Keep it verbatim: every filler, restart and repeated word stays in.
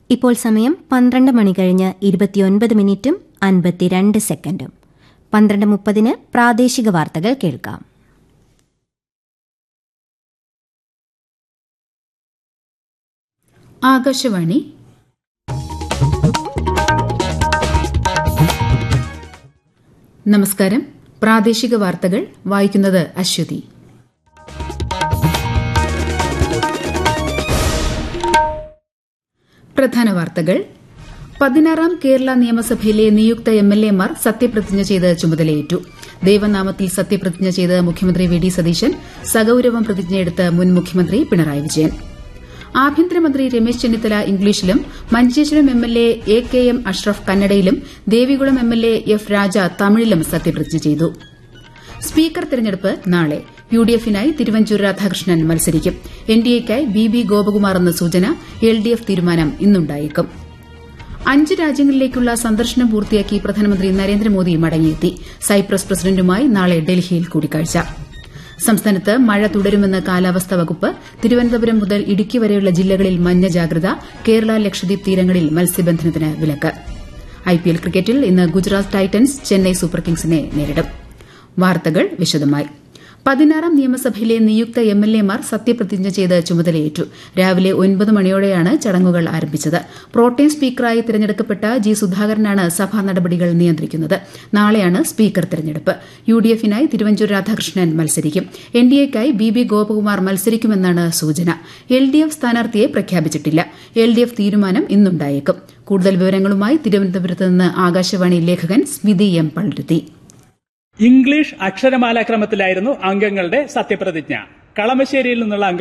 ഇപ്പോൾ സമയം പന്ത്രണ്ട് മണി കഴിഞ്ഞ് ഇരുപത്തിയൊൻപത് മിനിറ്റും അൻപത്തിരണ്ട് സെക്കൻഡും. പന്ത്രണ്ട് മുപ്പതിന് പ്രാദേശിക വാർത്തകൾ കേൾക്കാം. ആകാശവാണി. നമസ്കാരം. പ്രാദേശിക വാർത്തകൾ വായിക്കുന്നത് അശ്വതി. പ്രധാന വാർത്തകൾ. പതിനാറാം കേരള നിയമസഭയിലെ നിയുക്ത എം എൽ എമാർ സത്യപ്രതിജ്ഞ ചെയ്ത് ചുമതലയേറ്റു. ദൈവനാമത്തിൽ സത്യപ്രതിജ്ഞ ചെയ്ത് മുഖ്യമന്ത്രി വി ഡി സതീശൻ സഗൌരവം പ്രതിജ്ഞയെടുത്ത് മുൻ മുഖ്യമന്ത്രി പിണറായി വിജയൻ. ആഭ്യന്തരമന്ത്രി രമേശ് ചെന്നിത്തല ഇംഗ്ലീഷിലും Manjeshwaram M L A A K M Ashraf കന്നഡയിലും Devikulam M L A F രാജ തമിഴിലും സത്യപ്രതിജ്ഞ ചെയ്തു. സ്പീക്കർ തെരഞ്ഞെടുപ്പ് നാളെ. യു ഡി എഫിനായി തിരുവഞ്ചൂർ രാധാകൃഷ്ണൻ മത്സരിക്കും. N D എയ്ക്കായി B B Gopakumar എന്ന സൂചന. എൽ ഡി എഫ് തീരുമാനം ഇന്നുണ്ടായേക്കും. അഞ്ച് രാജ്യങ്ങളിലേക്കുള്ള സന്ദർശനം പൂർത്തിയാക്കി പ്രധാനമന്ത്രി നരേന്ദ്രമോദി മടങ്ങിയെത്തി. സൈപ്രസ് പ്രസിഡന്റുമായി നാളെ ഡൽഹിയിൽ കൂടിക്കാഴ്ച. സംസ്ഥാനത്ത് മഴ തുടരുമെന്ന് കാലാവസ്ഥാ വകുപ്പ്. തിരുവനന്തപുരം മുതൽ ഇടുക്കി വരെയുള്ള ജില്ലകളിൽ മഞ്ഞ ജാഗ്രത. കേരള ലക്ഷദ്വീപ് തീരങ്ങളിൽ മത്സ്യബന്ധനത്തിന് വിലക്ക്. ഐപിഎൽ ക്രിക്കറ്റിൽ ഇന്ന് ഗുജറാത്ത് ടൈറ്റൻസ് ചെന്നൈ സൂപ്പർ കിങ്സിനെ നേരിടും. വാർത്തകൾ വിശദമായി. പതിനാറാം നിയമസഭയിലെ നിയുക്ത എം എൽ എമാർ സത്യപ്രതിജ്ഞ ചെയ്ത് ചുമതലയേറ്റു. രാവിലെ ഒൻപത് മണിയോടെയാണ് ചടങ്ങുകൾ ആരംഭിച്ചത്. പ്രോട്ടേം സ്പീക്കറായി തിരഞ്ഞെടുക്കപ്പെട്ട ജി സുധാകരനാണ് സഭാ നടപടികൾ നിയന്ത്രിക്കുന്നത്. നാളെയാണ് സ്പീക്കർ തെരഞ്ഞെടുപ്പ്. യു ഡി എഫിനായി തിരുവഞ്ചൂർ രാധാകൃഷ്ണൻ മത്സരിക്കും. N D എയ്ക്കായി B B Gopakumar മത്സരിക്കുമെന്നാണ് സൂചന. എൽ ഡി എഫ് സ്ഥാനാർത്ഥിയെ പ്രഖ്യാപിച്ചിട്ടില്ല. എൽ ഡി എഫ് തീരുമാനം ഇന്നുണ്ടായേക്കും. കൂടുതൽ വിവരങ്ങളുമായി തിരുവനന്തപുരത്ത് നിന്ന് ആകാശവാണി ലേഖകൻ സ്മിതി എം പള്ളുരുത്തി. ഇംഗ്ലീഷ് അക്ഷരമാലാക്രമത്തിലായിരുന്നു അംഗങ്ങളുടെ സത്യപ്രതിജ്ഞ. കളമശ്ശേരിയിൽ നിന്നുള്ള